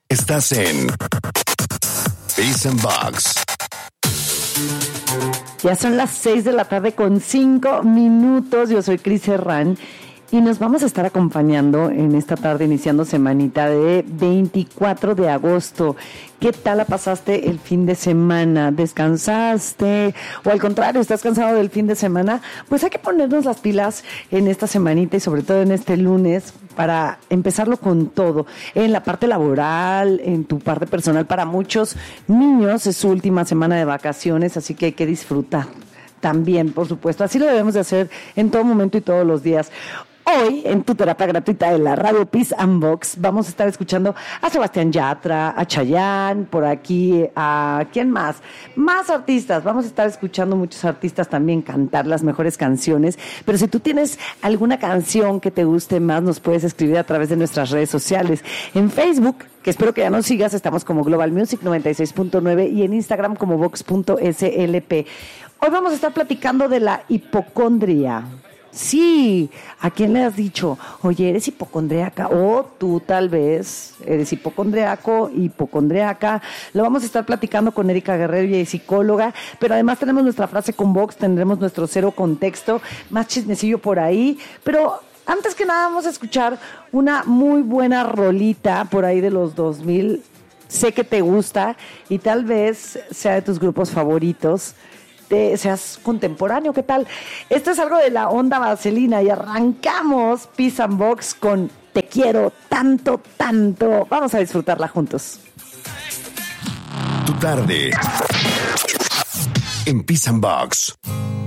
Estás en Peace and Box. Ya son las 6 de la tarde con 5 minutos. Yo soy Cris Herrán y nos vamos a estar acompañando en esta tarde, iniciando semanita de 24 de agosto. ¿Qué tal la pasaste el fin de semana? ¿Descansaste? O al contrario, ¿estás cansado del fin de semana? Pues hay que ponernos las pilas en esta semanita y sobre todo en este lunes para empezarlo con todo. En la parte laboral, en tu parte personal. Para muchos niños es su última semana de vacaciones, así que hay que disfrutar también, por supuesto. Así lo debemos de hacer en todo momento y todos los días. Hoy, en tu terapia gratuita de la radio Peace and Box, vamos a estar escuchando a Sebastián Yatra, a Chayanne, por aquí, a ¿quién más? Más artistas. Vamos a estar escuchando muchos artistas también cantar las mejores canciones. Pero si tú tienes alguna canción que te guste más, nos puedes escribir a través de nuestras redes sociales. En Facebook, que espero que ya nos sigas, estamos como Global Music 96.9 y en Instagram como Vox.slp. Hoy vamos a estar platicando de la hipocondria. Sí, ¿a quién le has dicho? Oye, ¿eres hipocondríaca? O tú tal vez eres hipocondríaco, hipocondríaca. Lo vamos a estar platicando con Erika Guerrero, ella es psicóloga, pero además tenemos nuestra frase con Vox, tendremos nuestro cero contexto, más chismecillo por ahí, pero antes que nada vamos a escuchar una muy buena rolita por ahí de los 2000. Sé que te gusta y tal vez sea de tus grupos favoritos. Seas contemporáneo, ¿qué tal? Esto es algo de la onda vaselina y arrancamos Peace and Box con Te quiero tanto, tanto. Vamos a disfrutarla juntos. Tu tarde en Peace and Box.